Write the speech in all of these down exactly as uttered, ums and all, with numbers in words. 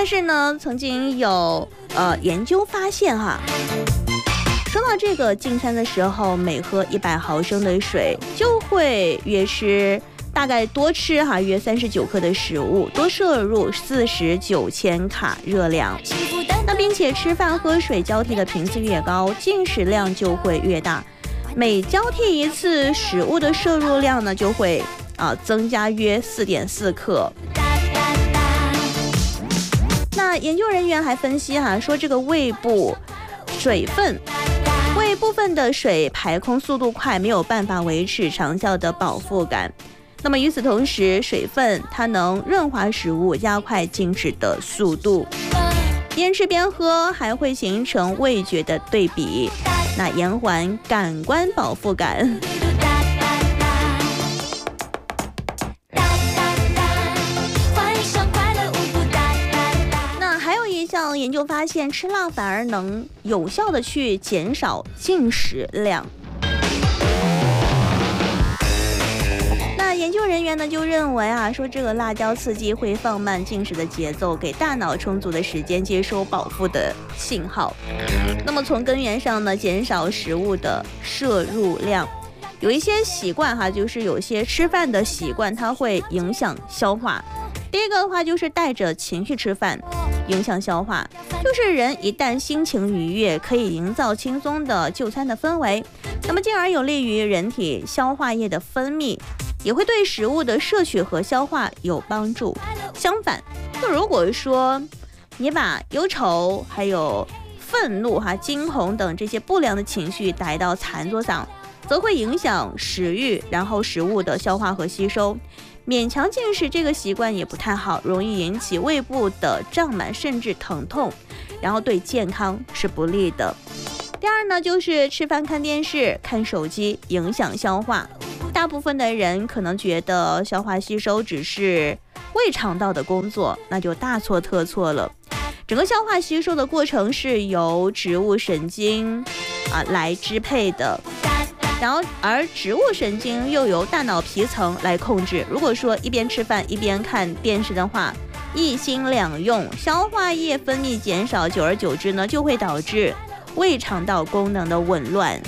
是呢，曾经有呃研究发现哈，说到这个进餐的时候，每喝一百毫升的水就会约吃大概多吃哈约三十九克的食物，多摄入四十九千卡热量。那并且吃饭喝水交替的频次越高，进食量就会越大。每交替一次，食物的摄入量呢就会啊增加约四点四克。那研究人员还分析哈，说这个胃部水分，胃部分的水排空速度快，没有办法维持长效的饱腹感。那么与此同时，水分它能润滑食物，加快进食的速度。边吃边喝还会形成味觉的对比，那延缓感官饱腹感。那还有一项研究发现，吃辣反而能有效的去减少进食量。研究人员呢就认为啊，说这个辣椒刺激会放慢进食的节奏，给大脑充足的时间接收饱腹的信号。那么从根源上呢，减少食物的摄入量。有一些习惯哈，就是有些吃饭的习惯，它会影响消化。第一个的话就是带着情绪吃饭，影响消化。就是人一旦心情愉悦，可以营造轻松的就餐的氛围，那么进而有利于人体消化液的分泌。也会对食物的摄取和消化有帮助。相反，那如果说你把忧愁、还有愤怒、哈、惊恐等这些不良的情绪带到餐桌上，则会影响食欲，然后食物的消化和吸收。勉强进食这个习惯也不太好，容易引起胃部的胀满甚至疼痛，然后对健康是不利的。第二呢，就是吃饭看电视、看手机，影响消化。大部分的人可能觉得消化吸收只是胃肠道的工作，那就大错特错了。整个消化吸收的过程是由植物神经啊来支配的，然后而植物神经又由大脑皮层来控制。如果说一边吃饭一边看电视的话，一心两用，消化液分泌减少，久而久之呢，就会导致胃肠道功能的紊乱。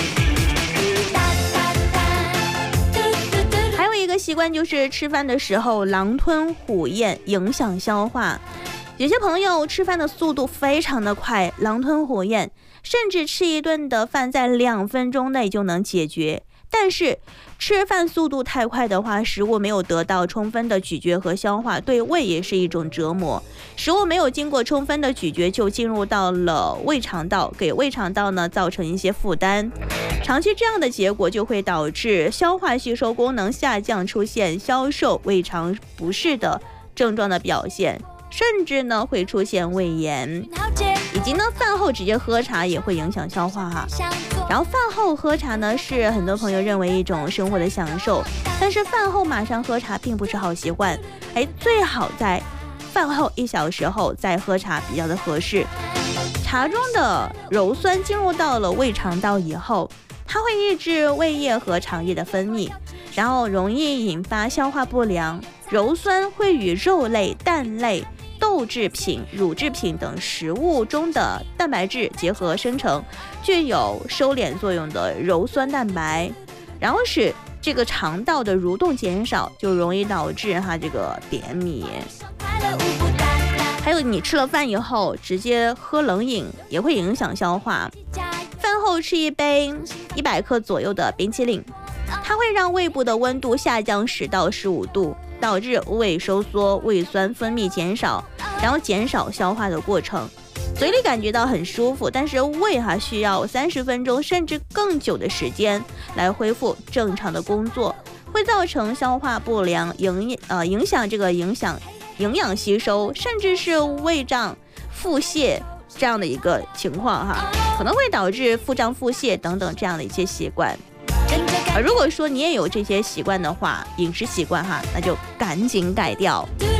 一个习惯就是吃饭的时候狼吞虎咽，影响消化。有些朋友吃饭的速度非常的快，狼吞虎咽，甚至吃一顿的饭在两分钟内就能解决。但是吃饭速度太快的话，食物没有得到充分的咀嚼和消化，对胃也是一种折磨。食物没有经过充分的咀嚼就进入到了胃肠道，给胃肠道呢造成一些负担。长期这样的结果就会导致消化吸收功能下降，出现消瘦、胃肠不适的症状的表现，甚至呢会出现胃炎。以及呢饭后直接喝茶也会影响消化哈。然后饭后喝茶呢是很多朋友认为一种生活的享受，但是饭后马上喝茶并不是好习惯，哎，最好在饭后一小时后再喝茶比较的合适。茶中的鞣酸进入到了胃肠道以后，它会抑制胃液和肠液的分泌，然后容易引发消化不良。鞣酸会与肉类、蛋类、豆制品、乳制品等食物中的蛋白质结合生成具有收敛作用的鞣酸蛋白，然后使这个肠道的蠕动减少，就容易导致哈这个便秘。还有你吃了饭以后直接喝冷饮也会影响消化。饭后吃一杯一百克左右的冰淇淋，它会让胃部的温度下降十到十五度，导致胃收缩，胃酸分泌减少，然后减少消化的过程。嘴里感觉到很舒服，但是胃还需要三十分钟甚至更久的时间来恢复正常的工作，会造成消化不良，影呃影响这个影响营养吸收，甚至是胃胀、腹泻这样的一个情况哈，可能会导致腹胀、腹泻等等这样的一些习惯。而如果说你也有这些习惯的话，饮食习惯哈，那就赶紧改掉。